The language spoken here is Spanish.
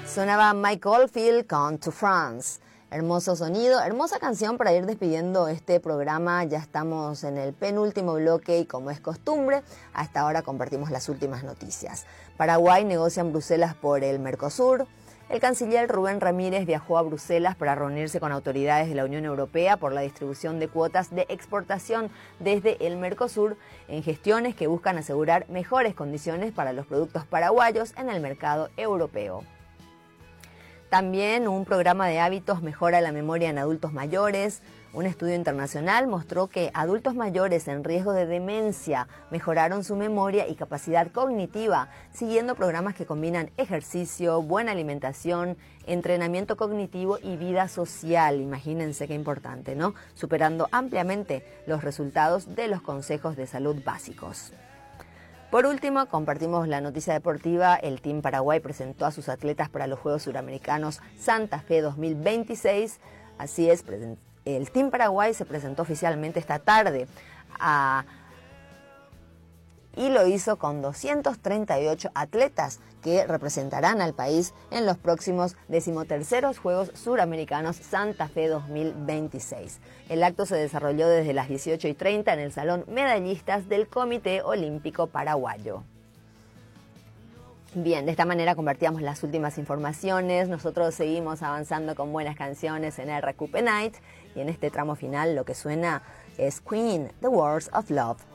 Sonaba Mike Oldfield con To France. Hermoso sonido, hermosa canción para ir despidiendo este programa. Ya estamos en el penúltimo bloque y, como es costumbre, a esta hora compartimos las últimas noticias. Paraguay negocia en Bruselas por el Mercosur. El canciller Rubén Ramírez viajó a Bruselas para reunirse con autoridades de la Unión Europea por la distribución de cuotas de exportación desde el Mercosur en gestiones que buscan asegurar mejores condiciones para los productos paraguayos en el mercado europeo. También un programa de hábitos mejora la memoria en adultos mayores. Un estudio internacional mostró que adultos mayores en riesgo de demencia mejoraron su memoria y capacidad cognitiva siguiendo programas que combinan ejercicio, buena alimentación, entrenamiento cognitivo y vida social. Imagínense qué importante, ¿no? Superando ampliamente los resultados de los consejos de salud básicos. Por último, compartimos la noticia deportiva. El Team Paraguay presentó a sus atletas para los Juegos Suramericanos Santa Fe 2026. Así es, el Team Paraguay se presentó oficialmente esta tarde y lo hizo con 238 atletas que representarán al país en los próximos 13º Juegos Suramericanos Santa Fe 2026. El acto se desarrolló desde las 18:30 en el Salón Medallistas del Comité Olímpico Paraguayo. Bien, de esta manera compartíamos las últimas informaciones. Nosotros seguimos avanzando con buenas canciones en RQP Night y en este tramo final lo que suena es Queen, The Words of Love.